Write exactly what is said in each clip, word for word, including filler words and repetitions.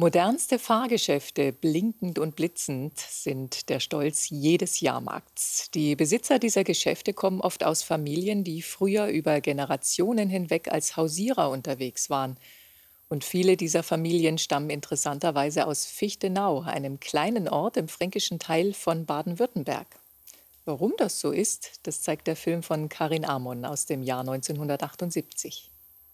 Modernste Fahrgeschäfte, blinkend und blitzend, sind der Stolz jedes Jahrmarkts. Die Besitzer dieser Geschäfte kommen oft aus Familien, die früher über Generationen hinweg als Hausierer unterwegs waren. Und viele dieser Familien stammen interessanterweise aus Fichtenau, einem kleinen Ort im fränkischen Teil von Baden-Württemberg. Warum das so ist, das zeigt der Film von Karin Amon aus dem Jahr neunzehnhundertachtundsiebzig.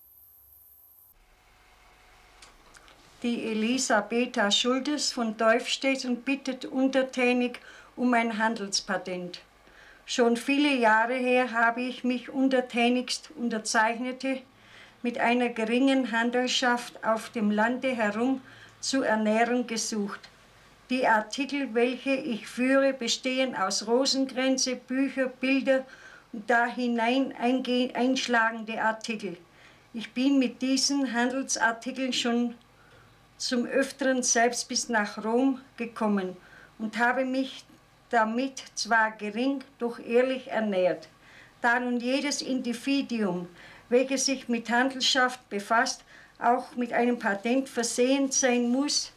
Die Elisabetha Schultes von Teufstedt bittet untertänig um ein Handelspatent. Schon viele Jahre her habe ich mich untertänigst unterzeichnete, mit einer geringen Handelschaft auf dem Lande herum zu ernähren gesucht. Die Artikel, welche ich führe, bestehen aus Rosenkränze, Bücher, Bilder und da hinein einschlagende Artikel. Ich bin mit diesen Handelsartikeln schon zum Öfteren selbst bis nach Rom gekommen und habe mich damit zwar gering, doch ehrlich ernährt. Da nun jedes Individuum, welches sich mit Handelschaft befasst, auch mit einem Patent versehen sein muss,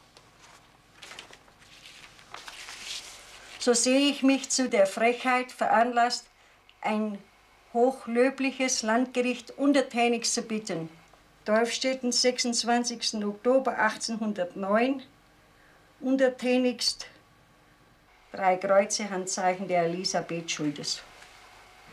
so sehe ich mich zu der Frechheit veranlasst, ein hochlöbliches Landgericht untertänigst zu bitten. Teufstetten, sechsundzwanzigsten Oktober achtzehnhundertneun, untertänigst drei Kreuze, Handzeichen der Elisabeth Schultes.